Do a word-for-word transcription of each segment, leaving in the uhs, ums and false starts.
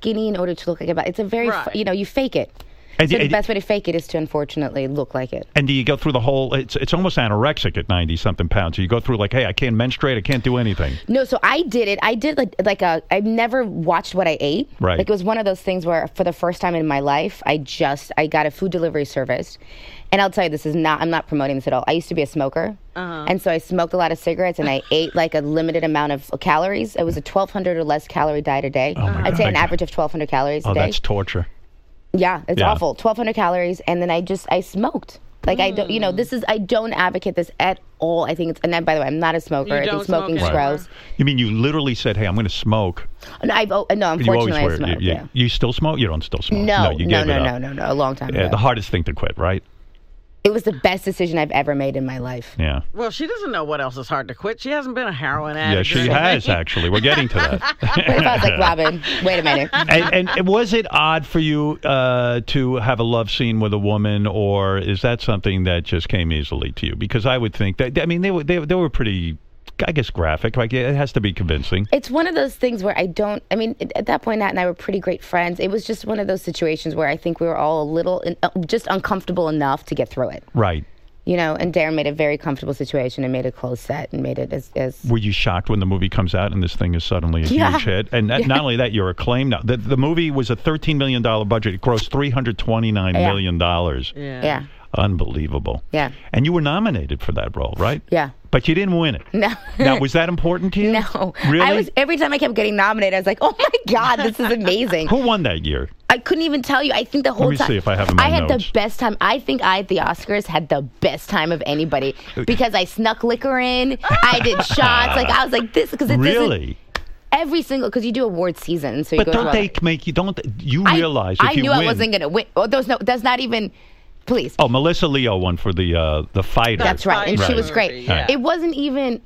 skinny in order to look like a bad. It's a very, Right. you know, you fake it. And, So and, the best way to fake it is to unfortunately look like it. and do you go through the whole? It's it's almost anorexic at ninety something pounds. So you go through like, hey, I can't menstruate, I can't do anything. No, so I did it. I did like like a. I've never watched what I ate. Right. Like it was one of those things where, for the first time in my life, I just I got a food delivery service, and I'll tell you, this is not. I'm not promoting this at all. I used to be a smoker, Uh-huh. and so I smoked a lot of cigarettes, and I ate like a limited amount of calories. It was a twelve hundred or less calorie diet a day. Oh my I'd God. say an average of twelve hundred calories a Oh, day. that's torture. Yeah, it's Yeah. awful. twelve hundred calories, and then I just I smoked. Like I don't, you know, this is I don't advocate this at all. I think it's, and then, by the way, I'm not a smoker. You I don't think smoking smoke is anymore? gross. You mean you literally said, hey, I'm going to smoke? No, I've oh, no, You always unfortunately I were. smoke. you, you, yeah. you still smoke? You don't still smoke? No, you no, gave no, it no, up. no, no, a long time Yeah, ago. the hardest thing to quit, right? It was the best decision I've ever made in my life. Yeah. Well, she doesn't know what else is hard to quit. She hasn't been a heroin addict. Yeah, or she anything. has, actually. We're getting to that. What if I was like, Robin, wait a minute. and, and was it odd for you uh, to have a love scene with a woman, or is that something that just came easily to you? Because I would think that, I mean, they were, they, they were pretty, I guess, graphic. Like, it has to be convincing. It's one of those things where I don't, I mean, at that point, Nat and I were pretty great friends. It was just one of those situations where I think we were all a little, uh, just uncomfortable enough to get through it. Right. You know, and Darren made a very comfortable situation and made a closed set and made it as... as Were you shocked when the movie comes out and this thing is suddenly a Yeah. huge hit? And not, not only that, you're acclaimed now. The, the movie was a thirteen million dollars budget. It grossed three hundred twenty-nine Yeah. million dollars. Yeah. yeah, Unbelievable. yeah, And you were nominated for that role, right? yeah. But you didn't win it. No. Now, was that important to you? No. Really? I was, every time I kept getting nominated, I was like, oh my God, this is amazing. Who won that year? I couldn't even tell you. I think the whole me time. see if I have it in my I had notes. the best time. I think I at the Oscars had the best time of anybody because I snuck liquor in. I did shots. Like I was like this because it doesn't. Really? Every single because you do award season, so you But go don't through they all- make you? Don't you I- realize I if you knew win? I wasn't gonna win. Oh, there's no. That's not even. Please. Oh, Melissa Leo won for the uh, the fighter. That's right, and she Right. was great. Yeah. It wasn't even.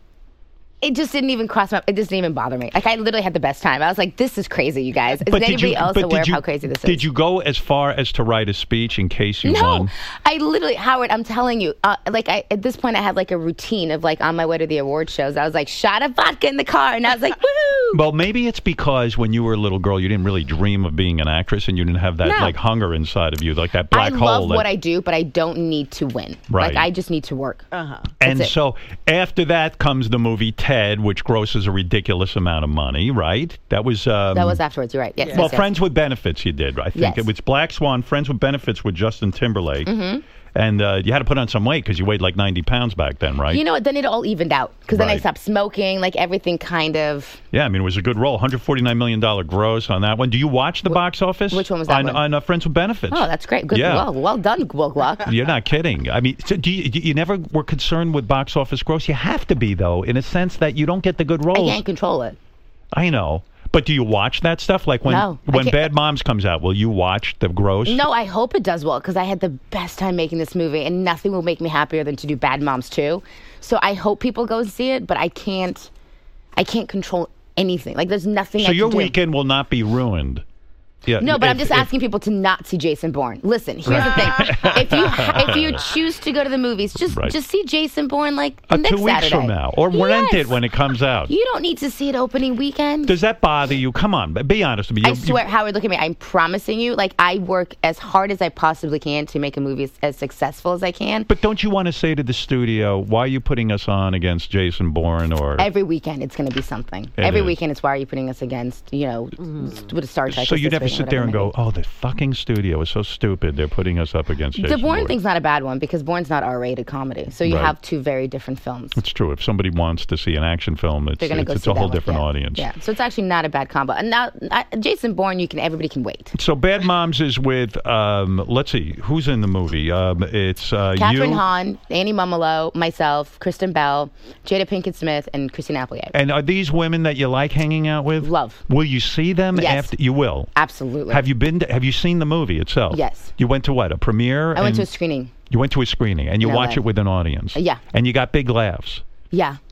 It just didn't even cross my. It just didn't even bother me. Like I literally had the best time. I was like, "This is crazy, you guys." Is But did anybody you, else but aware did you, of how crazy this is? Did you go as far as to write a speech in case you No, won? I literally, Howard, I'm telling you, uh, like I, at this point I had like a routine of like on my way to the award shows, I was like, shot of vodka in the car, and I was like, woohoo! Well, maybe it's because when you were a little girl, you didn't really dream of being an actress, and you didn't have that No. like hunger inside of you, like that black I hole. love that- what I do, but I don't need to win. Right. Like I just need to work. Uh-huh. And That's it. so after that comes the movie Ted, which grosses a ridiculous amount of money, right? That was um, That was afterwards. You're right. Yes. well, yes, yes. Friends with Benefits. You did, I think Yes. it was Black Swan, Friends with Benefits with Justin Timberlake, Mm-hmm. and uh, you had to put on some weight because you weighed like ninety pounds back then, right? You know what? Then it all evened out because then I Right. stopped smoking. Like everything kind of. Yeah, I mean, it was a good role. one hundred forty-nine million dollars gross on that one. Do you watch the box office? which one was that on, one? On uh, Friends with Benefits. Oh, that's great. Good. Yeah. Well, well done, Will Gluck. You're not kidding. I mean, so do you, do you never were concerned with box office gross? You have to be, though, in a sense that you don't get the good I roles. can't control it. I know. But do you watch that stuff? Like when, No, I when can't- Bad Moms comes out, will you watch the gross? No, I hope it does well because I had the best time making this movie, and nothing will make me happier than to do Bad Moms two. So I hope people go and see it, but I can't. I can't control anything. Like there's nothing. So I your can do. weekend will not be ruined. Yeah, No, but I'm if- just if- asking people to not see Jason Bourne. Listen, here's the thing: if you if you choose to go to the movies, just Right. just see Jason Bourne like Uh, next two weeks Saturday from now, or rent Yes. it when it comes out. You don't need to see it opening weekend. Does that bother you? Come on, be honest with me. I You- swear, Howard, look at me. I'm promising you, like I work as hard as I possibly can to make a movie as, as successful as I can. But don't you want to say to the studio, why are you putting us on against Jason Bourne? Or Every weekend, it's going to be something. It Every is. weekend, it's why are you putting us against, you know, with a Star Trek? so is you this never big or sit there and whatever it go, may be. oh, the fucking studio is so stupid. They're putting us up against Jason The Bourne Bourne. thing's not a bad one because Bourne's not R-rated comedy. So you Right. have two very different films. It's true. If somebody wants to see an action film, it's, They're going to it's, go it's see a that whole one. different yeah. audience. Yeah, so it's actually not a bad combo. And now I, Jason Bourne, you can everybody can wait. So Bad Moms is with, um, let's see, who's in the movie? Um, it's uh, Catherine you. Hahn, Annie Mumolo, myself, Kristen Bell, Jada Pinkett Smith, and Christina Applegate. And are these women that you like hanging out with? Love. Will you see them Yes. after? You will. Absolutely. Have you been? To, have you seen the movie itself? Yes. You went to what? A premiere? I went to a And- screening. You went to a screening, and you In watch L A. it with an audience. Yeah. And you got big laughs. Yeah.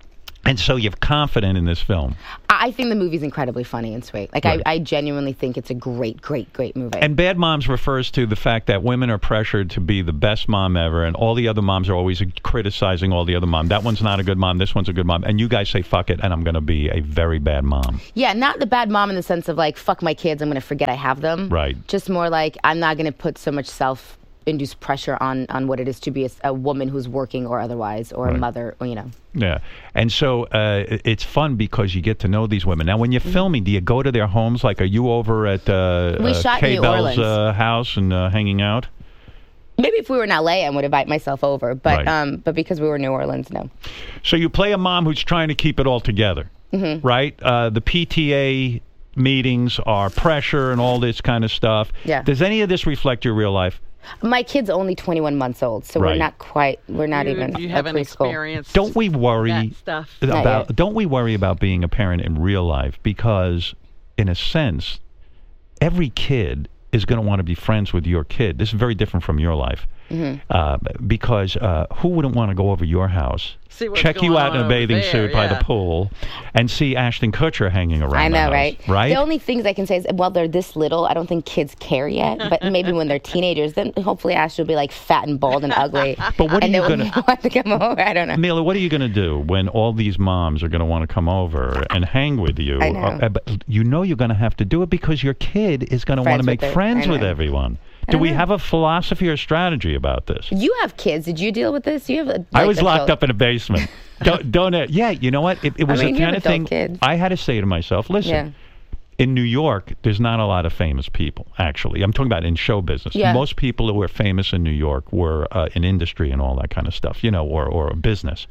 And so you're confident in this film. I think the movie's incredibly funny and sweet. Like, Right. I, I genuinely think it's a great, great, great movie. And Bad Moms refers to the fact that women are pressured to be the best mom ever, and all the other moms are always criticizing all the other moms. That one's not a good mom, this one's a good mom. And you guys say, fuck it, and I'm going to be a very bad mom. yeah, not the bad mom in the sense of like, fuck my kids, I'm going to forget I have them. Right. Just more like, I'm not going to put so much self induced pressure on on what it is to be a, a woman who's working or otherwise, or Right. a mother, or, you know. Yeah. And so uh, it- it's fun because you get to know these women. Now, when you're filming, do you go to their homes? Like, are you over at uh, We uh, shot in Kay New Bell's Orleans. uh, house and uh, hanging out? Maybe if we were in L A, I would invite myself over, but Right. um, but because we were in New Orleans, no. So you play a mom who's trying to keep it all together, Mm-hmm. right? Uh, the P T A meetings are pressure and all this kind of stuff. Yeah. Does any of this reflect your real life? My kid's only twenty-one months old, so Right. we're not quite, we're not you, even you at haven't preschool. experienced Don't we worry that stuff. Not about? yet. Don't we worry about being a parent in real life? Because, in a sense, every kid is going to want to be friends with your kid. This is very different from your life. Mm-hmm. Uh, because uh, who wouldn't want to go over your house, See what's check you going out on in a over bathing there, suit by the yeah. pool, and see Ashton Kutcher hanging around I the know, house, right? Right? The only things I can say is, well, they're this little. I don't think kids care yet, but maybe when they're teenagers, then hopefully Ash will be like fat and bald and ugly. But what are and you they gonna- won't want to come over? I don't know. Mila, what are you going to do when all these moms are going to want to come over and hang with you? I know. Uh, but you know you're going to have to do it because your kid is going to want Friends to make with their- friends I with know. everyone. Do we know. have a philosophy or strategy about this? You have kids. Did you deal with this? You have. A, I like, was locked adult- up in a basement. don't, don't uh, yeah, you know what? It, it was mean, the you kind have of adult thing kids. I had to say to myself, listen, Yeah. in New York, there's not a lot of famous people, actually. I'm talking about in show business. Yeah. Most people who were famous in New York were uh, in industry and all that kind of stuff, you know, or, or a business.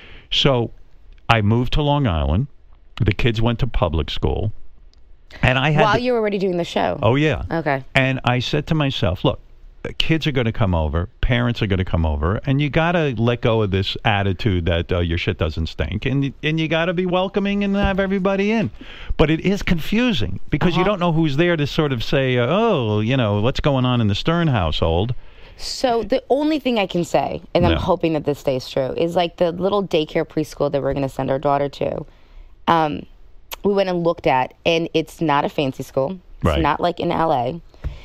So I moved to Long Island. The kids went to public school. And I had While to- you were already doing the show. Oh, yeah. Okay. And I said to myself, look, kids are going to come over, parents are going to come over, and you got to let go of this attitude that uh, your shit doesn't stink, and and you got to be welcoming and have everybody in. But it is confusing because you Uh-huh. don't know who's there to sort of say, uh, oh, you know, what's going on in the Stern household. So the only thing I can say, and I'm Yeah. hoping that this stays true, is like the little daycare preschool that we're going to send our daughter to. Um, we went and looked at, and it's not a fancy school. It's Right. not like in L A.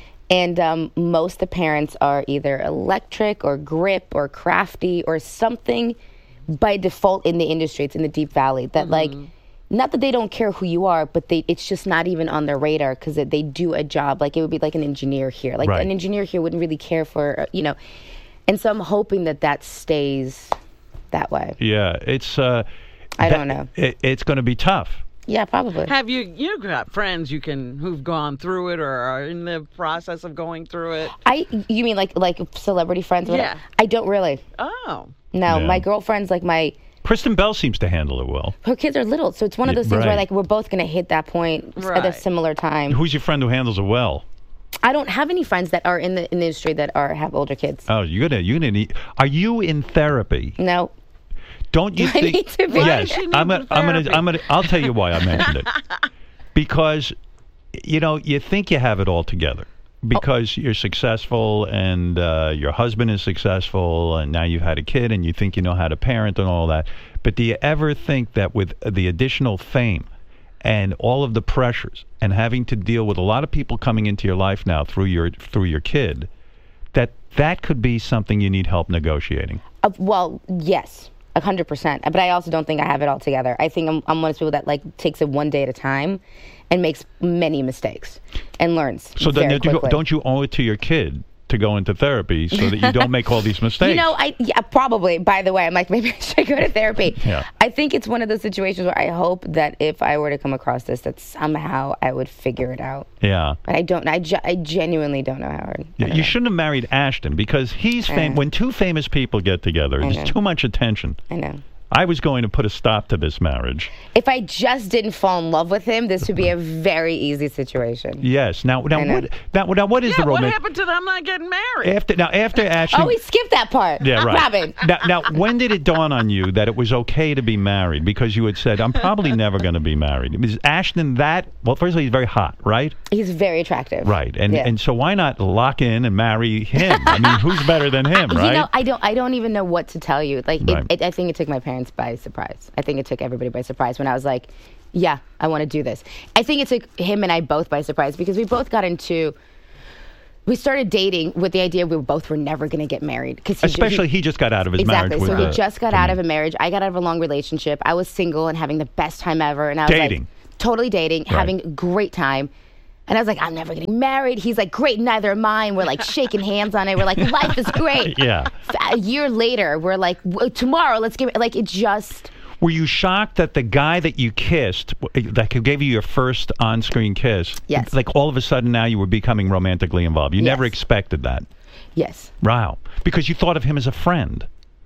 And um, most of the parents are either electric or grip or crafty or something by default in the industry. It's in the Deep Valley that like, not that they don't care who you are, but they it's just not even on their radar because they do a job. Like it would be like an engineer here. Like Right. an engineer here wouldn't really care for, uh, you know. And so I'm hoping that that stays that way. Yeah, it's. Uh, I that- don't know. It, it's going to be tough. Yeah, probably. Have you you got friends you can who've gone through it or are in the process of going through it? I you mean like like celebrity friends? or whatever? Yeah. I don't really. Oh, No, Yeah. my girlfriends like my Kristen Bell seems to handle it well. her kids are little, so it's one of Yeah, those things where right. like we're both gonna hit that point at a Right. similar time. Who's your friend who handles it well? I don't have any friends that are in the, in the industry that are have older kids. Oh, you're gonna you're gonna need. Are you in therapy? No. Don't you I think? need to be. Why Yes, does she need I'm gonna, the I'm gonna, therapy? I'm gonna. I'll tell you why I mentioned it. Because, you know, you think you have it all together because you're successful and uh, your husband is successful and now you've had a kid and you think you know how to parent and all that. But do you ever think that with the additional fame and all of the pressures and having to deal with a lot of people coming into your life now through your through your kid, that that could be something you need help negotiating? Uh, well, yes, a hundred percent. But I also don't think I have it all together. I think I'm, I'm one of those people that like takes it one day at a time, and makes many mistakes, and learns. So very then, don't you, quickly. don't you owe it to your kid to go into therapy so that you don't make all these mistakes? You know, I yeah, probably. By the way, I'm like, maybe I should go to therapy. Yeah. I think it's one of those situations where I hope that if I were to come across this, that somehow I would figure it out. yeah. But I don't. I, ge- I genuinely don't know, Howard. I Yeah, don't you know. shouldn't have married Ashton because he's fam- know. when two famous people get together, I there's know. too much attention. I know. I was going to put a stop to this marriage. If I just didn't fall in love with him, this would be a very easy situation. Yes. Now, now I know. what? Now, now what is yeah. the What romantic? happened to them not getting married? After now, after Ashton. Oh, we skipped that part. Yeah, right. Robin. Now, now, when did it dawn on you that it was okay to be married? Because you had said, I'm probably never going to be married. Is Ashton that? Well, first of all, he's very hot, right? He's very attractive. Right. And Yeah. and so why not lock in and marry him? I mean, who's better than him, right? You know, I don't. I don't even know what to tell you. Like, Right. it, it, I think it took my parents parents by surprise. I think it took everybody by surprise when I was like, yeah, I want to do this. I think it took him and I both by surprise because we both got into, we started dating with the idea we both were never going to get married. Cause he, Especially he, he just got out of his exactly, marriage. Exactly. So with he the, just got out of a marriage. I got out of a long relationship. I was single and having the best time ever. And I was dating. like, totally dating, right. having a great time. And I was like, I'm never getting married. He's like, great, neither am I. We're like shaking hands on it. We're like, life is great. Yeah. A year later, we're like, tomorrow, let's get, like, it just. Were you shocked that the guy that you kissed, that gave you your first on-screen kiss, yes. like all of a sudden now you were becoming romantically involved? You yes. never expected that? Yes. Wow. Because you thought of him as a friend.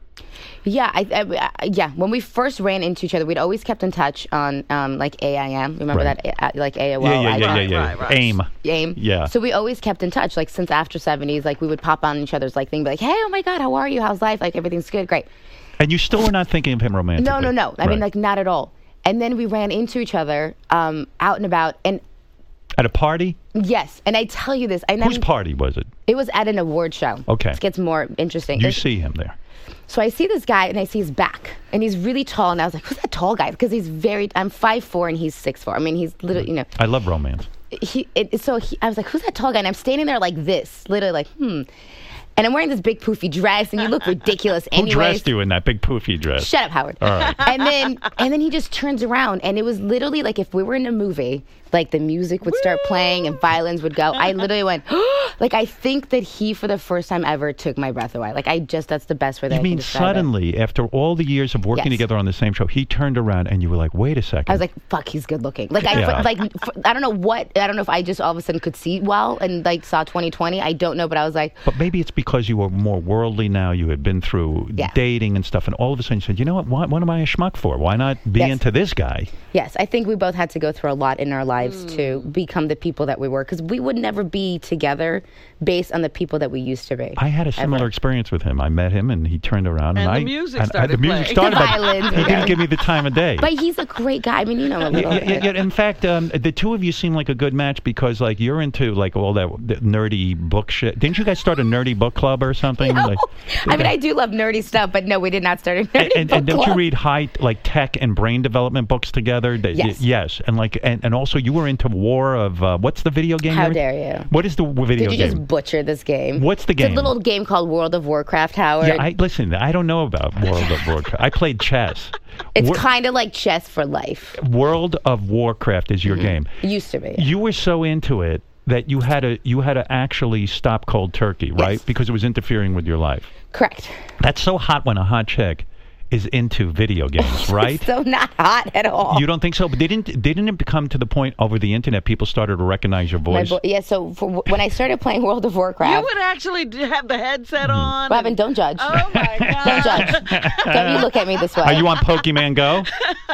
Yeah, I, I, I, yeah. When we first ran into each other, we'd always kept in touch on um, like A I M. Remember right. that, like A O L? Yeah, yeah, yeah, yeah, Right, yeah. right, right. AIM. AIM. Yeah. So we always kept in touch, like since after seventies. Like we would pop on each other's like thing, be like, "Hey, oh my God, how are you? How's life? Like everything's good, great." And you still were not thinking of him romantically? No, no, no. I right. mean, like not at all. And then we ran into each other um, out and about, and at a party? yes. And I tell you this, I Whose never. party was it? It was at an award show. Okay. It gets more interesting. You It's- see him there. So I see this guy and I see his back and he's really tall and I was like, who's that tall guy? Because he's very, I'm five four and he's six four. I mean, he's literally, you know. I love romance. He, it, so he, I was like, who's that tall guy? And I'm standing there like this, literally like, hmm. And I'm wearing this big poofy dress and you look ridiculous Who anyways. dressed you in that big poofy dress? Shut up, Howard. All right. And then and then he just turns around and it was literally like if we were in a movie, like the music would start playing and violins would go. I literally went, like I think that he for the first time ever took my breath away. Like I just, that's the best way that You I mean can describe suddenly, after all the years of working Yes. together on the same show, he turned around and you were like, wait a second. I was like, fuck, he's good looking. Like, I, Yeah. like, I don't know what, I don't know if I just all of a sudden could see well and like saw twenty twenty. I don't know, but I was like, But maybe it's because you were more worldly now. You had been through Yeah. dating and stuff, and all of a sudden you said, you know what, what, what am I a schmuck for? Why not be Yes. into this guy? yes, I think we both had to go through a lot in our lives to become the people that we were because we would never be together based on the people that we used to be. I had a similar Ever. experience with him. I met him, and he turned around, and, And the I music and, started the music playing. started. The but violins he were didn't going. give me the time of day. But he's a great guy. I mean, you know him a little Yeah, bit. yeah, yeah, in fact, um, the two of you seem like a good match because, like, you're into like all that, that nerdy book shit. Didn't you guys start a nerdy book club or something? No. Like, I mean, I do love nerdy stuff, but no, we did not start a nerdy and, book and don't you club. read high like tech and brain development books together? That- Yes. yes, and like, and, and also you were into War of uh, what's the video game? How you're- dare you. What is the w- video Did you game? just butcher this game? What's the It's game? a little game called World of Warcraft, Howard. Yeah, I listen. I don't know about World of Warcraft. I played chess. it's Wor- kind of like chess for life. World of Warcraft is your game. It used to be. You were so into it that you had to you had to actually stop cold turkey, right? Yes. Because it was interfering with your life. Correct. That's so hot when a hot chick is into video games, right? So not hot at all. You don't think so? But didn't didn't it become to the point over the internet people started to recognize your My voice? vo- yeah, so for, when I started playing World of You Warcraft, would actually d- have the headset on. Robin, and- don't judge. Oh my God. Don't judge. Don't you look at me this way. Are you on Pokemon Go?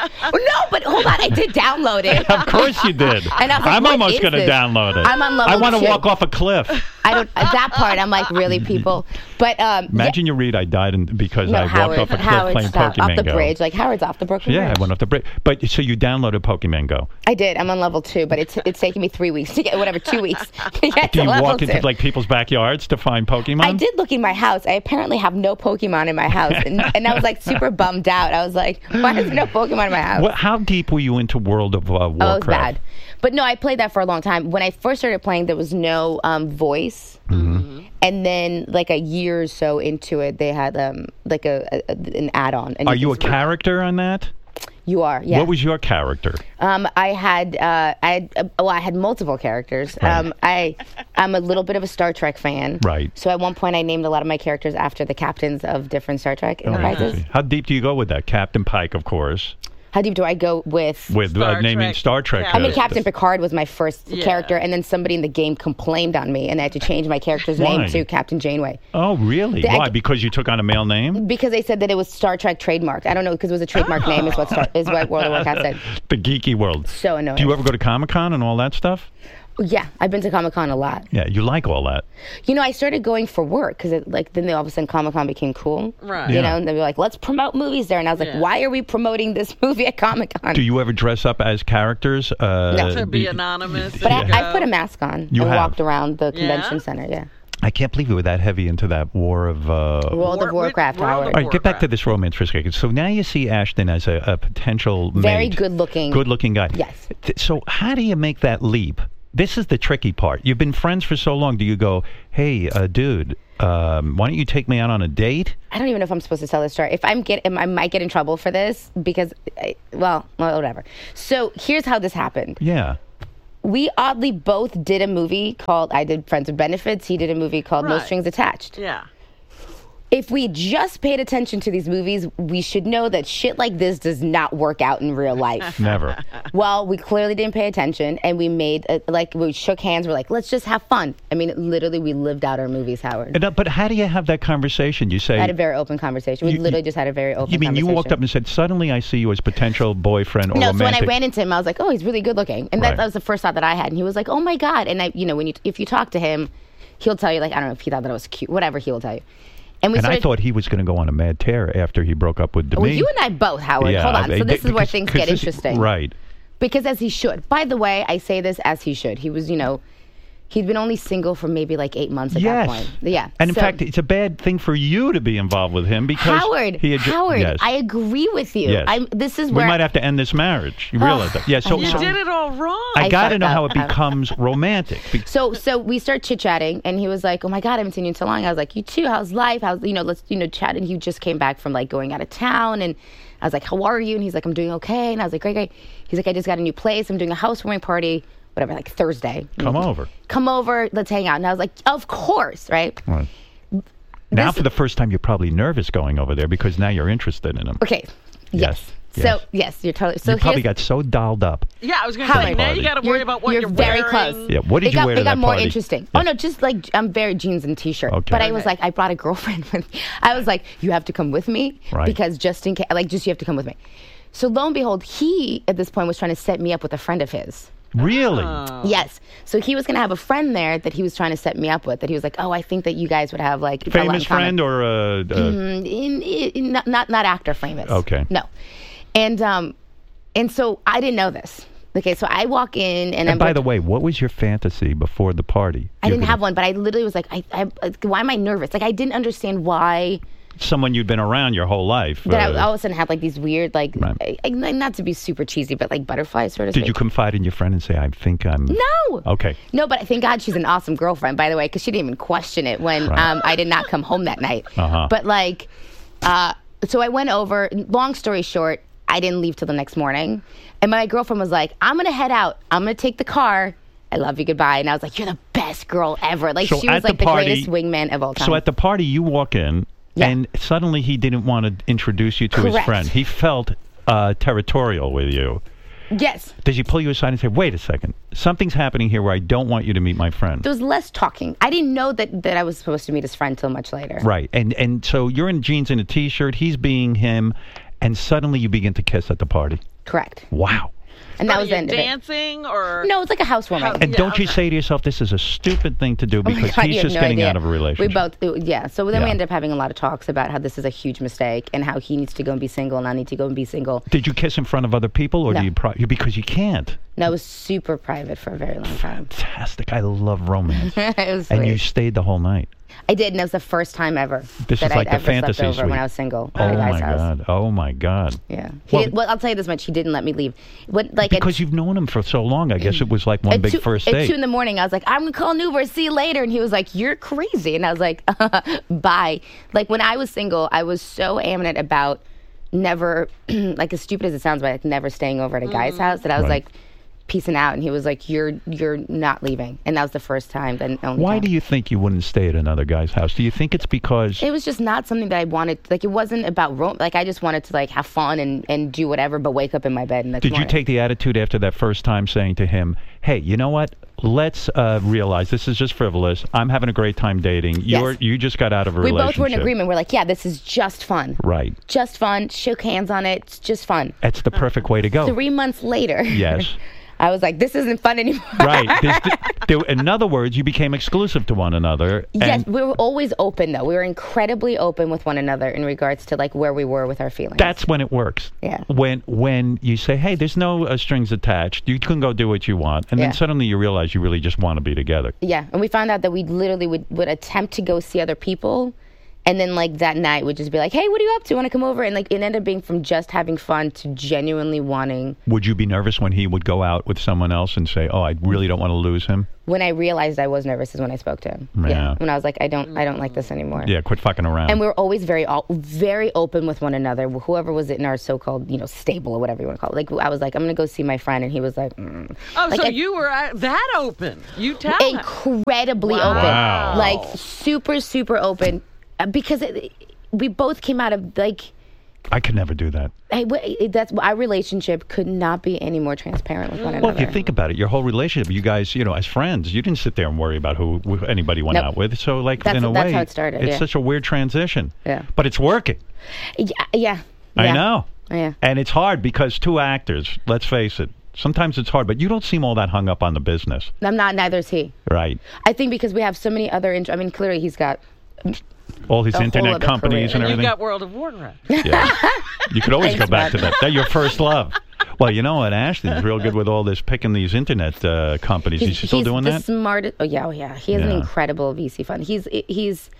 No, but hold on. I did download it. Of course you did. And I was like, I'm what almost is going to this? download it. I'm on level I want to two. walk off a cliff. I don't. uh, That part, I'm like, really, people. But um, Imagine you read I died in, because yeah, no, I Howard, walked off a cliff Howard, playing stop. Pokemon Off the Go. bridge. Like Howard's off the Brooklyn Yeah, Bridge. I went off the bridge. But so you downloaded Pokemon Go. I did. I'm on level two, but it's it's taking me three weeks to get whatever two weeks to get Do to you level walk two. into like people's backyards to find Pokemon? I did look in my house. I apparently have no Pokemon in my house, and, and I was like super bummed out. I was like, why is there no Pokemon in my house? What, how deep were you into World of uh, Warcraft? Oh, it was bad. But no, I played that for a long time. When I first started playing, there was no um, voice. Mm-hmm. And then, like a year or so into it, they had um, like a, a an add-on. And Are you a could- character on that? You are, yeah. What was your character? Um, I had, uh, I had, uh, well, I had multiple characters. Right. Um, I, I'm a little bit of a Star Trek fan. Right. So at one point, I named a lot of my characters after the captains of different Star Trek enterprises. How deep do you go with that? Captain Pike, of course, How deep do I go with? with uh, Star naming Trek. Star Trek. Yeah. I mean, uh, Captain Picard was my first Yeah. character, and then somebody in the game complained on me, and I had to change my character's Why? name to Captain Janeway Oh, really? The- I Why? c- Because you took on a male name? because they said that it was Star Trek trademarked. I don't know because it was a trademark name. Is what Star, is what World of Warcraft said. The geeky world. So annoying. Do you ever go to Comic Con and all that stuff? Yeah, I've been to Comic Con a lot. Yeah, you like all that. You know, I started going for work because like then they, all of a sudden Comic Con became cool. Right. You Yeah. know, and they were like, let's promote movies there, and I was like, Yeah. why are we promoting this movie at Comic Con? Do you ever dress up as characters? Uh, No. To be do- anonymous. But and I, I go. put a mask on You and have? walked around the convention Yeah? center. Yeah. I can't believe you were that heavy into that war of. Uh, World War- of Warcraft, World of Howard. All right, get back to Warcraft. this romance for a second. So now you see Ashton as a, a potential Very mate. good-looking. Good-looking guy. Yes. Th- So how do you make that leap? This is the tricky part. You've been friends for so long. Do you go, hey, uh, dude, um, why don't you take me out on a date? I don't even know if I'm supposed to tell this story. If I'm get, I might get in trouble for this because, I, well, well, whatever. So here's how this happened. Yeah. We oddly both did a movie called, I did Friends with Benefits. He did a movie called No Right. Strings Attached. Yeah. If we just paid attention to these movies, we should know that shit like this does not work out in real life. Never. Well, we clearly didn't pay attention, and we made, a, like, we shook hands. We're like, let's just have fun. I mean, literally, we lived out our movies, Howard. And, uh, but how do you have that conversation? You say. We had a very open conversation. We You- literally just had a very open You mean you conversation. walked up and said, suddenly I see you as potential boyfriend or No, so when romantic? I ran into him, I was like, "Oh, he's really good looking," and that, Right. that was the first thought that I had. And he was like, "Oh my god!" And I, you know, when you if you talk to him, he'll tell you like, I don't know if he thought that I was cute, whatever he will tell you. And we and I started. thought he was going to go on a mad tear after he broke up with Demi. well, you and I both, Howard. Yeah, Hold on. I- So this is where because- things 'cause get this- interesting, Right. Because as he should. By the way, I say this as he should. He was, you know, he'd been only single for maybe like eight months at Yes. that point. Yeah. And in So- fact, it's a bad thing for you to be involved with him because Howard, he had ju- Howard, yes. I agree with you. Yes. I'm, this is we where might have to end this marriage. You realize that? Yeah. So, I You so know. did it all wrong. I I got to fucked know how up. it becomes romantic. Be- So so we start chit chatting, and he was like, "Oh my god, I haven't seen you in so long." I was like, "You too? How's life? How's you know? Let's you know chat." And he just came back from like going out of town, and I was like, "How are you?" And he's like, "I'm doing okay." And I was like, "Great, great." He's like, "I just got a new place. I'm doing a housewarming party, whatever, like Thursday. Come over. Come over. Let's hang out." And I was like, "Of course, right?" Right. Now, This- for the first time, you're probably nervous going over there because now you're interested in him. Okay. Yes. Yes, So yes. yes, you're totally. So you probably here's- got so dolled up. Yeah, I was going to Howard, say, now Party. you got to worry You're- about what you're you're, very wearing. close. Yeah. What did it you got, wear it to got that more party? interesting. Yes. Oh no, just like I'm very jeans and t-shirt. Okay. But I was Okay. like, I brought a girlfriend with me. I was like, you have to come with me Right. because just in case, like, just you have to come with me. So lo and behold, he at this point was trying to set me up with a friend of his. Really? Oh. Yes. So he was going to have a friend there that he was trying to set me up with. That he was like, oh, I think that you guys would have like a lot in Famous common." friend or uh, uh, Mm, in, in, not, not not actor famous. Okay. No. And um, and so I didn't know this. Okay, so I walk in and, And I'm by like- the way, what was your fantasy before the party? I You're didn't gonna- have one, but I literally was like, I, I, like, why am I nervous? Like, I didn't understand why Someone you'd been around your whole life. that I uh, all of a sudden had like these weird, like, Right. I, I- not to be super cheesy, but like butterflies sort of. did you confide in your friend and say, I think I'm... No. Okay. No, but thank God she's an awesome girlfriend, by the way, because she didn't even question it when Right. um, I did not come home that night. Uh-huh. But like, uh, so I went over. Long story short, I didn't leave till the next morning, and my girlfriend was like, "I'm gonna head out. I'm gonna take the car. I love you. Goodbye." And I was like, "You're the best girl ever." Like So she at was like the the, party- greatest wingman of all time. So at the party, you walk in, Yeah. and suddenly he didn't want to introduce you to his Correct. friend. He felt uh, territorial with you. yes. Did he pull you aside and say, wait a second, something's happening here where I don't want you to meet my friend? There was less talking. I didn't know that, that I was supposed to meet his friend till much later. Right. And and so you're in jeans and a T-shirt, he's being him, and suddenly you begin to kiss at the party. Correct. Wow. And that Are was you the end of it. dancing or No, it's like a housewarming. House- And Yeah, don't you okay. say to yourself, this is a stupid thing to do Oh my because God, he's you have just no getting idea. out of a relationship? We both, it- yeah. So then Yeah. we ended up having a lot of talks about how this is a huge mistake and how he needs to go and be single and I need to go and be single. Did you kiss in front of other people, or No. do you? Pri- because you can't. No, it was super private for a very long time. Fantastic. I love romance. it was And sweet. you stayed the whole night. I did, and that was the first time ever This that is like I'd the ever fantasy slept over suite. when I was single Oh at a guy's my house. God. Oh my God. Yeah. He Well- did, well, I'll tell you this much: he didn't let me leave. When, like at, Because you've known him for so long, I guess it was like one at big two, first at date. two in the morning, I was like, "I'm gonna call an Uber. See you later." And he was like, "You're crazy." And I was like, "Bye." Like when I was single, I was so adamant about never, like as stupid as it sounds, but like never staying over at a guy's house that I was Right. like peacing out, and he was like, "You're you're not leaving." And that was the first time. Then only Why time. do you think you wouldn't stay at another guy's house? Do you think it's because It was just not something that I wanted. Like it wasn't about rom- like I just wanted to like have fun and, and do whatever, but wake up in my bed and next Did you morning. take the attitude after that first time saying to him, hey, you know what? Let's uh, realize this is just frivolous. I'm having a great time dating. You're You just got out of a We relationship. both were in agreement. We're like, yeah, this is just fun. Right. Just fun. Shook hands on it. It's just fun. That's the perfect way to go. Three months later, Yes. I was like, this isn't fun anymore. Right. There's the- there, in other words, you became exclusive to one another. Yes, and we were always open, though. We were incredibly open with one another in regards to like where we were with our feelings. that's when it works. Yeah. When when you say, hey, there's no uh, strings attached. You can go do what you want. And Yeah. then suddenly you realize you really just want to be together. Yeah, and we found out that we literally would, would attempt to go see other people, and then like that night would just be like, hey, what are you up to? Want to come over? And like it ended up being from just having fun to genuinely wanting. Would you be nervous when he would go out with someone else and say, oh, I really don't want to lose him? When I realized I was nervous is when I spoke to him. Yeah. When I was like, I don't, I don't like this anymore. Yeah, quit fucking around. And we were always very, all, very open with one another. Whoever was in our so-called, you know, stable or whatever you want to call it. Like I was like, I'm gonna go see my friend, and he was like, mm. Oh, like, so I- you were uh, that open. You tell him. incredibly Wow. open, Wow. like super, super open, uh, because it, we both came out of like. I could never do that. I, w- that's our relationship could not be any more transparent with one Well, another. if you think about it, your whole relationship, you guys, you know, as friends, you didn't sit there and worry about who, who anybody went Nope. out with. So, like, That's- in a that's way, how it started, it's yeah. such a weird transition. Yeah. But it's working. yeah, yeah, I yeah. know. Yeah. And it's hard because two actors, let's face it, sometimes it's hard, but you don't seem all that hung up on the business. I'm not. Neither is he. Right. I think because we have so many other. Int- I mean, clearly he's got. All his A whole internet other companies career. and And you've everything. got World of Warcraft. Yeah. You could always Thanks, go back bud. to that. That's your first love. Well, you know what? Ashton's real good with all this picking these internet uh, companies. He's, still he's doing the that? smartest. Oh yeah, oh yeah. He has an Yeah. incredible V C fund. He's he's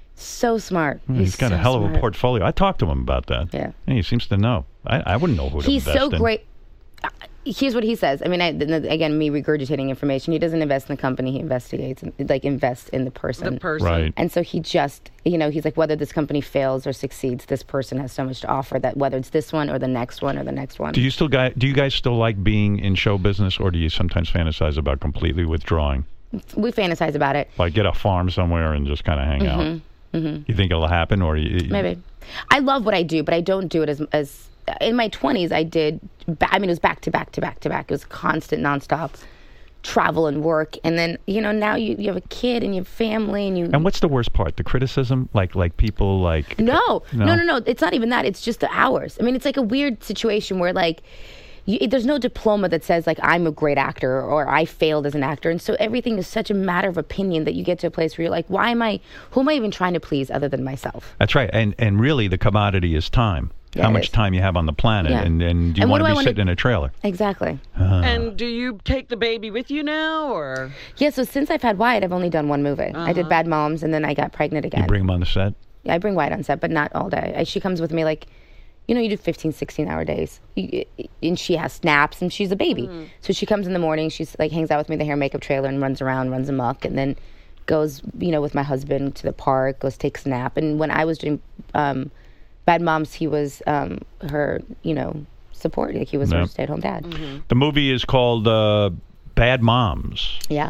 so smart. He's got a so hell of a smart. portfolio. I talked to him about that. Yeah. And he seems to know. I, I wouldn't know who to He's invest so in. great. Uh, Here's what he says. I mean, I, again, me regurgitating information. He doesn't invest in the company. He investigates, and, like, invests in the person. The person. Right. And so he just, you know, he's like, whether this company fails or succeeds, this person has so much to offer that whether it's this one or the next one or the next one. Do you still guy, Do you guys still like being in show business, or do you sometimes fantasize about completely withdrawing? We fantasize about it. Like get a farm somewhere and just kind of hang out? Mm-hmm. You think it'll happen, or you, Maybe. I love what I do, but I don't do it as as in my twenties. I did. Ba- I mean, it was back to back to back to back. It was constant, nonstop travel and work. And then you know now you, you have a kid and you have family and you. And what's the worst part? The criticism, like like people like No, No? no, no, no. It's not even that. It's just the hours. I mean, it's like a weird situation where like. You, there's no diploma that says like I'm a great actor or I failed as an actor, and so everything is such a matter of opinion that you get to a place where you're like, why am I? Who am I even trying to please other than myself? That's right. And and really, the commodity is time. Yeah, How it much is. time you have on the planet, Yeah. and and do you And what want do to I be wanna- sitting in a trailer? Exactly. And do you take the baby with you now, or? Yeah. So since I've had Wyatt, I've only done one movie. I did Bad Moms, and then I got pregnant again. You bring them on the set. Yeah, I bring Wyatt on set, but not all day. I, she comes with me like, you know, you do fifteen, sixteen hour days. You, and she has snaps, and she's a baby. So she comes in the morning, she's like, hangs out with me in the hair and makeup trailer and runs around, runs amok, and then goes, you know, with my husband to the park, goes take a nap. And when I was doing um, Bad Moms, he was um, her, you know, support. Like he was Yeah. her stay at home dad. The movie is called uh, Bad Moms. Yeah.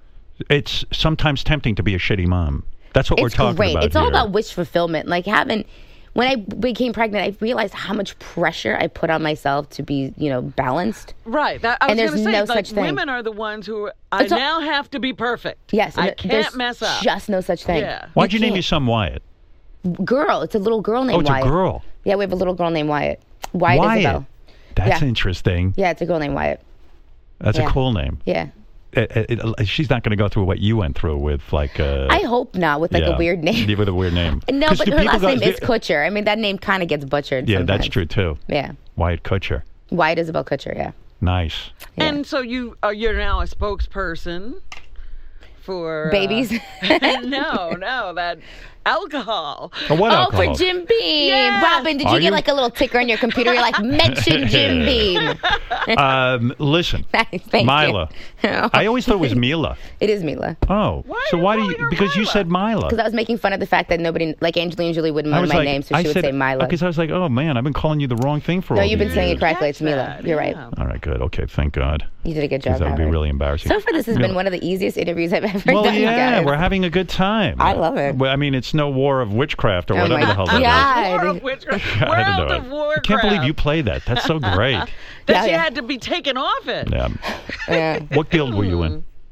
It's sometimes tempting to be a shitty mom. That's what we're It's talking great. about. It's all here. about wish fulfillment. Like having, when I became pregnant, I realized how much pressure I put on myself to be, you know, balanced. Right. That, I was And there's going to say, no like, such thing. women are the ones who I It's all- now have to be perfect. Yes, I and can't there's mess up. Just no such thing. Yeah. Why'd you, name can't. your son Wyatt? Girl, it's a little girl named Oh, it's Wyatt. a girl. Yeah, we have a little girl named Wyatt. Wyatt, Wyatt. Isabel. That's Yeah. interesting. Yeah, it's a girl named Wyatt. That's Yeah. a cool name. Yeah. It, it, it- she's not going to go through what you went through with like. Uh, I hope not with like yeah, a weird name. With a weird name. No, 'Cause but do her people last go- name is do- Kutcher. I mean, that name kind of gets butchered. Yeah, that's sometimes. true too. Yeah. Wyatt Kutcher. Wyatt Isabel Kutcher, yeah. Nice. Yeah. And so you uh, you're now a spokesperson for uh, Babies? no, no, that alcohol. Oh, what Oh, alcohol? for Jim Beam. Yes. Robin, did Are you get you? like a little ticker on your computer? You're like, mention Jim Beam. um, listen, Thank Mila. you. I always thought it was Mila. It is Mila. Oh, Why so are you why do calling you? her Because you Mila? said Mila. Because I was making fun of the fact that nobody, like Angelina Jolie wouldn't I know was my like, name, so I she would said, say Mila. Because I was like, oh man, I've been calling you the wrong thing for No, all you've been these saying years. it correctly. It's Catch Mila. that, You're right. yeah. All right, good. Okay, thank God. You did a good job. Because that would be Howard. really embarrassing. So far, this has You been know- one of the easiest interviews I've ever Well, done. yeah, guys. we're having a good time. I love it. Well, I mean, it's no war of witchcraft or Oh whatever my the hell that is. God. War of Witchcraft. I don't World know. of Warcraft. I can't believe you play that. That's so great. That Yeah, she yeah. had to be taken off it. Yeah. Yeah. What guild were you in?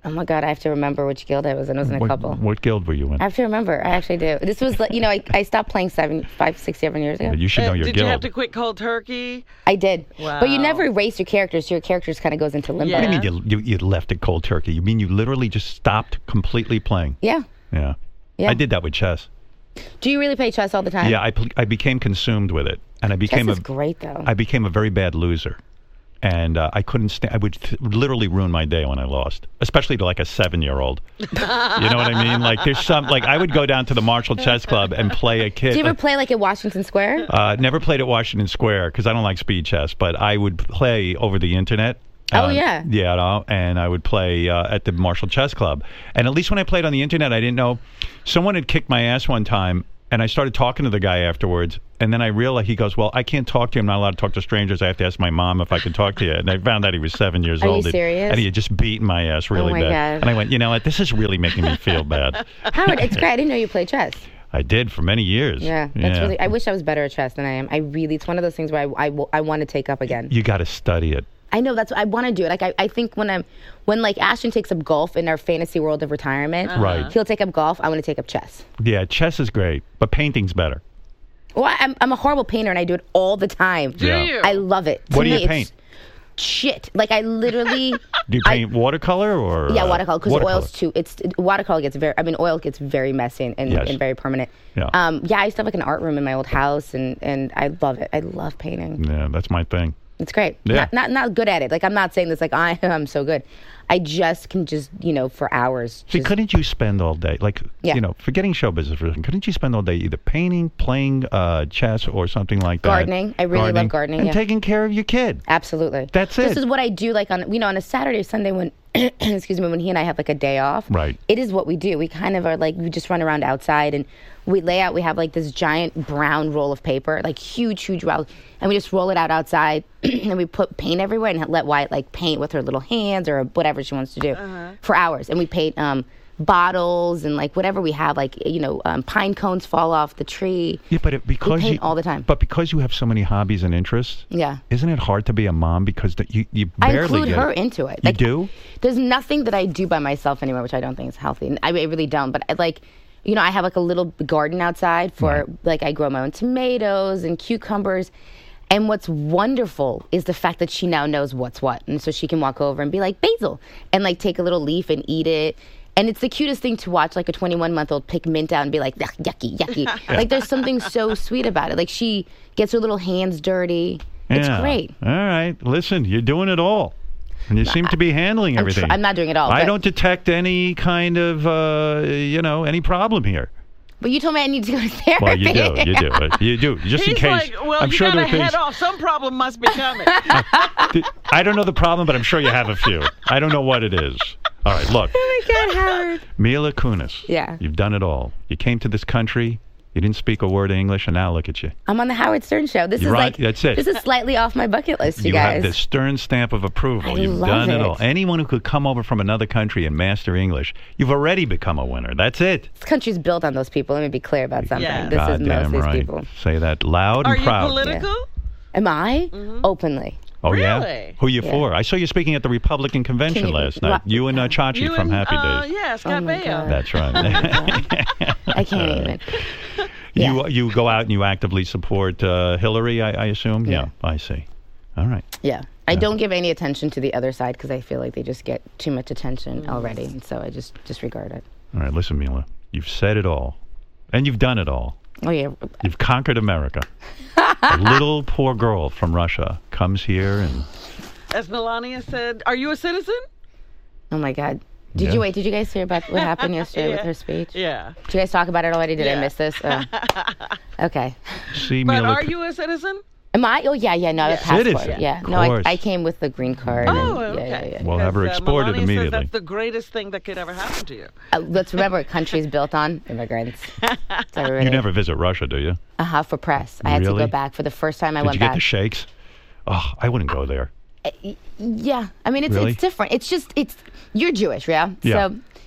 Oh my God, I have to remember which guild I was in. I was in a What, couple. what guild were you in? I have to remember. I actually do. This was, like, you know, I, I stopped playing seven, five, six, seven years ago. You should know Uh, your Did guild. you have to quit cold turkey? I did. But you Wow. never erase your characters, so your characters kind of goes into limbo. Yeah. What do you mean you, you, you left it cold turkey? You mean you literally just stopped completely playing? Yeah. Yeah. Yeah. I did that with chess. Do you really play chess all the time? Yeah, I, pl- I became consumed with it. And I Chess became is a, great, though. I became a very bad loser. And uh, I couldn't stand. I would th- literally ruin my day when I lost, especially to like a seven-year-old. You know what I mean? Like there's some. Like I would go down to the Marshall Chess Club and play a kid. Do you ever uh, play, like, at Washington Square? uh, never played at Washington Square because I don't like speed chess. But I would play over the internet. Oh, Uh, yeah. Yeah, you know, and I would play uh, at the Marshall Chess Club. And at least when I played on the internet, I didn't know. Someone had kicked my ass one time, and I started talking to the guy afterwards. And then I realized, he goes, well, I can't talk to you. I'm not allowed to talk to strangers. I have to ask my mom if I can talk to you. And I found out he was seven years Are you old. and- serious? And he had just beaten my ass really my bad. God. And I went, you know what? This is really making me feel bad. Howard, it's great. I didn't know you played chess. I did for many years. Yeah, that's really. I wish I was better at chess than I am. I really. It's one of those things where I, I, I want to take up again. You got to study it. I know that's. I want to do it. Like I, I think when I'm, when like Ashton takes up golf in our fantasy world of retirement, Right. he'll take up golf. I want to take up chess. Yeah, chess is great, but painting's better. Well, I'm I'm a horrible painter and I do it all the time. Do Yeah. you? I love it. To What do you me, it's paint? Shit. Like I literally. Do you I- paint watercolor or Yeah, uh, watercolor because watercolor? oil's too. It's watercolor gets very. I mean, oil gets very messy and, and, Yes. and very permanent. Yeah. Um. Yeah, I used to have like an art room in my old house, and and I love it. I love painting. Yeah, that's my thing. It's great. Yeah. Not, not not good at it. Like I'm not saying this like I am so good. I just can just you know for hours. See, just- couldn't you spend all day, like, Yeah. you know, forgetting show business for a second, couldn't you spend all day either painting, playing uh, chess, or something like that? Gardening. I really love gardening, And yeah. taking care of your kid. Absolutely. That's This it. is what I do like on you know on a Saturday or Sunday when excuse me when he and I have like a day off. Right. It is what we do. We kind of are like we just run around outside and we lay out we have like this giant brown roll of paper, like huge, huge roll, and we just roll it out outside and we put paint everywhere and let Wyatt like paint with her little hands or whatever she wants to do for hours. And we paint um bottles and like whatever we have, like you know, um, pine cones fall off the tree. Yeah, but it, because paint you, all the time. But because you have so many hobbies and interests, Yeah. isn't it hard to be a mom because that you you I barely include get her it. into it. You Like, do? There's nothing that I do by myself anymore, which I don't think is healthy. And I I really don't. But I, like, you know, I have like a little garden outside for Right. like I grow my own tomatoes and cucumbers. And what's wonderful is the fact that she now knows what's what, and so she can walk over and be like basil and like take a little leaf and eat it. And it's the cutest thing to watch, like a twenty-one month old pick mint out and be like, "Ugh, yucky, yucky. Like there's something so sweet about it. Like she gets her little hands dirty. It's Yeah. great. All right. Listen, you're doing it all. And you seem to be handling I'm tr- everything. I'm not doing it all, I but- don't detect any kind of, uh, you know, any problem here. But you told me I need to go to therapy. Well, you do. You do. Uh, You do. Just in He's case. like, well, I'm you sure gotta there are things. head off. Some problem must be coming. I don't know the problem, but I'm sure you have a few. I don't know what it is. All right, look. Oh my God, Howard. Mila Kunis. Yeah. You've done it all. You came to this country. You didn't speak a word of English, and now look at you. I'm on the Howard Stern show. This You're is right. like That's it. This is slightly off my bucket list, you, You guys. have the stern stamp of approval. I You've love done it. it. all. Anyone who could come over from another country and master English, you've already become a winner. That's it. This country's built on those people. Let me be clear about something. Yeah. This is God most damn of these right. people. Say that loud Are and you proud. political? Am I? Openly. Oh, yeah? Really? Who you Yeah. for? I saw you speaking at the Republican convention Can you- last night. Ro- You and uh, Chachi You from and, Happy uh, Days. Yeah, Scott Oh my Baio. God. That's right. I can't even. You Yeah. you go out and you actively support uh, Hillary, I, I assume? Yeah. I see. All right. Yeah. I don't give any attention to the other side because I feel like they just get too much attention already. And so I just disregard it. All right, listen, Mila. You've said it all. And you've done it all. Oh, yeah. You've conquered America. A little poor girl from Russia comes here and... As Melania said, are you a citizen? Oh, my God. Did Yeah. you wait? Did you guys hear about what happened yesterday with Yeah. her speech? Yeah. Did you guys talk about it already? Did I Yeah. miss this? Oh. Okay. See, But Mila... are you a citizen? Am I? Oh, yeah, yeah. No, I have a Yeah. passport. Citizen. Yeah. Of No, I, course. I came with the green card. Oh, and, okay. yeah, yeah, yeah. We'll have her Because, uh, exported Melania immediately. Says that's the greatest thing that could ever happen to you. Uh, let's remember, a country is built on immigrants. It's everybody. You never visit Russia, do you? Uh-huh, for press. I had to Really? go back for the first time I Did went you get back. the shakes? Oh, I wouldn't go there. Yeah. I mean, it's Really? it's different. It's just, it's, you're Jewish, yeah? Yeah. So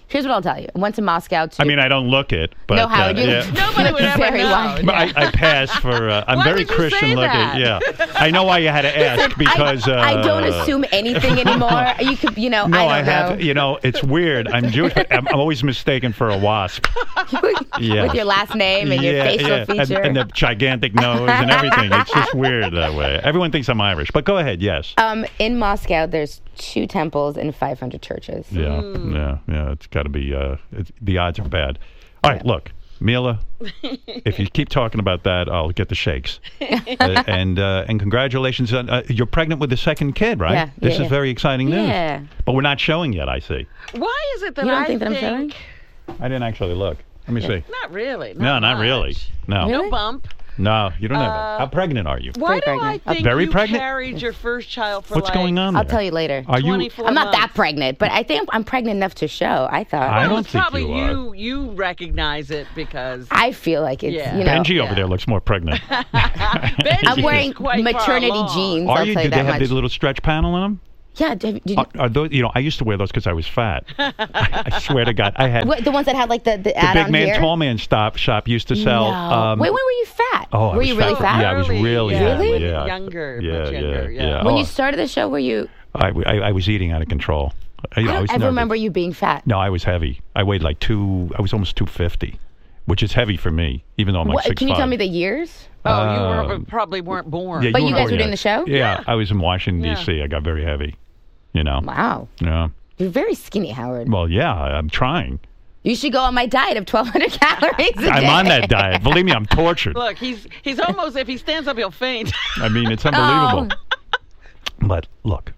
Here's what I'll tell you. I went to Moscow to... I mean, I don't look it, but no, Howard, uh, you yeah. Nobody would ever very know. white. But I, I pass for. Uh, I'm Why very did you Christian say looking. that? Yeah, I know why you had to ask because I, uh, I don't assume anything anymore. You could, you know, No, I I, don't have. know. You know, it's weird. I'm Jewish. But I'm, I'm always mistaken for a wasp. Yeah. With your last name and your yeah, facial yeah. And, feature. and the gigantic nose and everything. It's just weird that way. Everyone thinks I'm Irish, but go ahead. Yes. um, in Moscow, there's two temples and five hundred churches. Yeah, yeah, yeah. It's got to be. Uh, it's, the odds are bad. All right, look, Mila. If you keep talking about that, I'll get the shakes. uh, and uh, and congratulations, on, uh, you're pregnant with the second kid, right? Yeah, This yeah, is very exciting news. Yeah. But we're not showing yet. I see. Why is it that You don't I think that I'm showing? I didn't actually look. Let me see. Not really. Not No, not much. really. No, Really? No bump. no, you don't have Uh, it. How pregnant are you? Why Very do pregnant. I think Very you pregnant? carried your first child for What's like going on? I'll there? tell you later. Are you? twenty-four I'm not months? that pregnant, but I think I'm pregnant enough to show. I thought. I Well, don't it's think probably you are. you. You recognize it because I feel like it's, Yeah. you know. Benji over yeah. there looks more pregnant. Benji I'm is wearing quite far maternity along. jeans. Are I'll you? tell you Did they that have much. the little stretch panel in them? Yeah. Did, did you, Are, are those? You know, I used to wear those because I was fat. I swear to God, I had. what, the ones that had like the the, The ad big on man, here? tall man stop shop used to sell. No. Um, Wait, when were you fat? Oh, I were was you really fat. fat? Yeah, I was Early, really yeah, fat. Really? Yeah. Younger, yeah, much yeah, younger, yeah. yeah. When Oh, you started the show, were you? I, I, I was eating out of control. You know, I I don't was ever nervous. remember you being fat. No, I was heavy. I weighed like two. I was almost two fifty, which is heavy for me, even though I'm like What, six can you five. tell me the years? Oh, you Uh, were, probably weren't born. Yeah, But you were guys born were doing yet. the show? Yeah, I was in Washington Yeah. D C. I got very heavy. You know. Wow, Yeah. you're very skinny, Howard. Well, yeah, I'm trying. You should go on my diet of twelve hundred calories a day. I'm on that diet. Believe me, I'm tortured. Look, he's he's almost if he stands up, he'll faint. I mean, it's Oh. unbelievable. But look,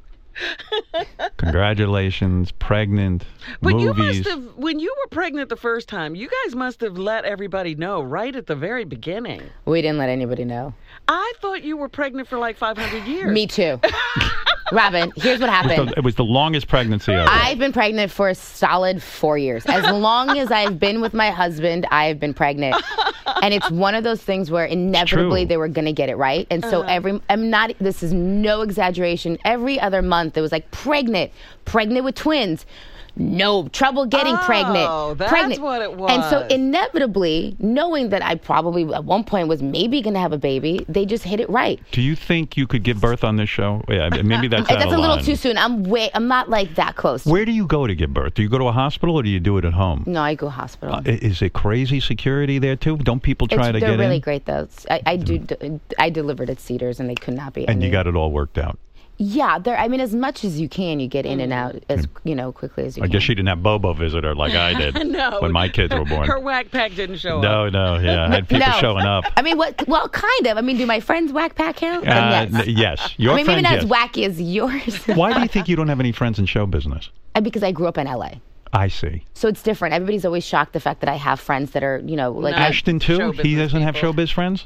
congratulations, pregnant, But you movies. must have, when you were pregnant the first time, you guys must have let everybody know right at the very beginning. We didn't let anybody know. I thought you were pregnant for like five hundred years. Me too. Robin, here's what It was, happened. the, it was the longest pregnancy ever. I've been pregnant for a solid four years. As long as I've been with my husband, I've been pregnant. And it's one of those things where inevitably true. they were going to get it right. And so every, I'm not, this is no exaggeration. Every other month it was like pregnant, pregnant with twins. No trouble getting Oh, pregnant. that's pregnant. what it And so was. inevitably, knowing that I probably at one point was maybe going to have a baby, they just hit it right. Do you think you could give birth on this show? Yeah, maybe that's out That's of a little line. too soon. I'm way, I'm not like that close. Where do you go to give birth? Do you go to a hospital or do you do it at home? No, I go hospital. I- Is it crazy security there too? Don't people try It's, to they're get really in? great though. It's- I, I do. d- I delivered at Cedars, and they could not be. And you any- got it all worked out. Yeah, there. I mean, as much as you can, you get in and out as you know quickly as you I can. guess she didn't have Bobo visit her like I did no, when my kids were born. Her whack pack didn't show up. No, no, yeah, I had people no. showing up. I mean, what? Well, kind of. I mean, do my friends whack pack count? Then Uh, yes. n- yes, your I mean, maybe friends. not Yes. as wacky as yours. Why do you think you don't have any friends in show business? Uh, because I grew up in L A. I see. So it's different. Everybody's always shocked the fact that I have friends that are, you know, like No. I- Ashton too. show He business doesn't have people. showbiz friends.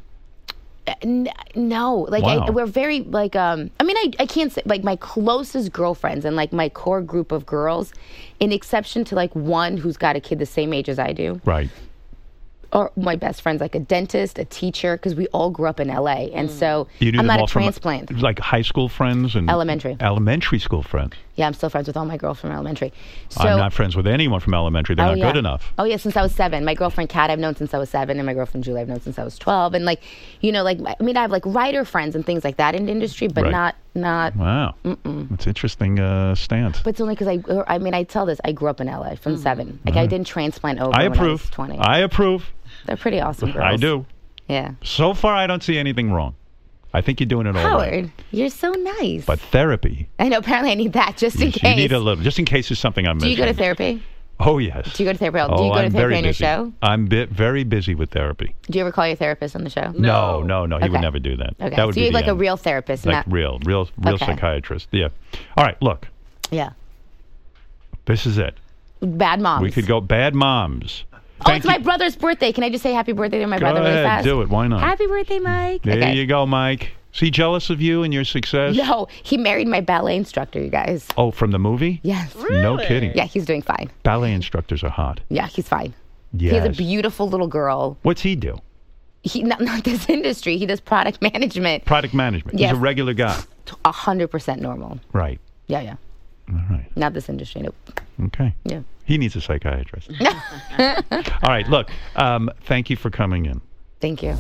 N- no, like Wow. I, we're very like um. I mean, I I can't say like my closest girlfriends and like my core group of girls, in exception to like one who's got a kid the same age as I do, Right. or my best friends like a dentist, a teacher, because we all grew up in L A, and so You knew I'm them not all a from, transplant. like high school friends and Elementary. Elementary school friends. Yeah, I'm still friends with all my girls from elementary. So I'm not friends with anyone from elementary. They're oh, not yeah. good enough. Oh yeah, since I was seven. My girlfriend Kat I've known since I was seven, and my girlfriend Julie I've known since I was twelve. And like, you know, like I mean, I have like writer friends and things like that in the industry, but Right. not not. Wow. That's interesting uh, stance. But it's only because I, I mean, I tell this. I grew up in L A from seven. Like I didn't transplant over. I when I was approve. twenty. I approve. They're pretty awesome girls. I do. Yeah. So far, I don't see anything wrong. I think you're doing it all right. Howard, you're so nice. But therapy, I know. Apparently, I need that just in yes, case. you need a little, just in case there's something I'm Do missing. you go to therapy? Oh yes. Do you go to therapy? Oh, Do you go I'm to very therapy on your busy. show? I'm bi- very busy with therapy. Do you ever call your therapist on the show? No, no, no. He would Okay. never do that. Okay. That would so be you have the like a end. real therapist, like not real, real, real Okay. psychiatrist. Yeah. All right. Look, yeah. this is it. Bad moms. We could go bad moms. Oh, Thank it's my you. brother's birthday. Can I just say happy birthday to my Go brother really ahead, fast? do it. Why not? Happy birthday, Mike. There okay. you go, Mike. Is he jealous of you and your success? No, he married my ballet instructor, you guys. Oh, from the movie? Yes. No Really? kidding. Yeah, he's doing fine. Ballet instructors are hot. Yeah, he's fine. Yes. He has a beautiful little girl. What's he do? He not, not this industry. He does product management. Product management. Yes. He's a regular guy. A hundred percent normal. Right. Yeah, yeah. All right. Not this industry. Nope. Okay. Yeah. He needs a psychiatrist. All right. Look, um, thank you for coming in. Thank you.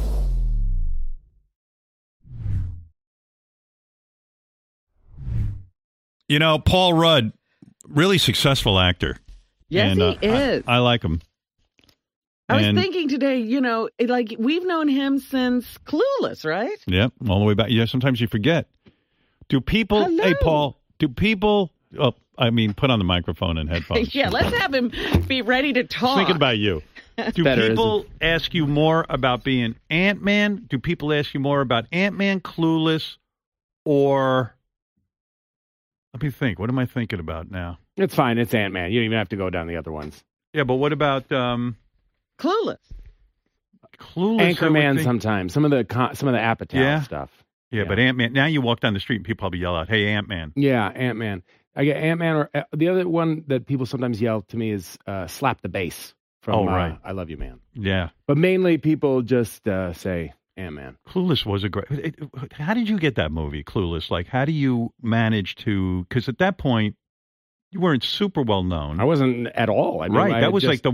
You know, Paul Rudd, really successful actor. Yes, and, he uh, is. I, I like him. I was And- thinking today, you know, it, like we've known him since Clueless, right? Yep, all the way back. Yeah, sometimes you forget. Do people, Hello. hey, Paul, do people, oh, I mean, put on the microphone and headphones. Yeah, let's have him be ready to talk. Thinking about you. Do Better, people ask you more about being Ant-Man? Do people ask you more about Ant-Man, Clueless, or... Let me think. What am I thinking about now? It's fine. It's Ant-Man. You don't even have to go down the other ones. Yeah, but what about um, Clueless. Clueless? I would Anchorman think- sometimes. Some of the con- some of the Apatow Yeah. stuff. Yeah, Yeah. but Ant-Man, now you walk down the street and people probably yell out, hey, Ant-Man. Yeah, Ant-Man. I get Ant-Man. Or uh, the other one that people sometimes yell to me is uh, "Slap the Bass" from Oh, uh, right. I Love You, Man. Yeah. But mainly people just uh, say Ant-Man. Clueless was a great... It, it- how did you get that movie, Clueless? Like, how do you manage to... Because at that point, you weren't super well known. I wasn't at all. I mean, right, I that had was just, like the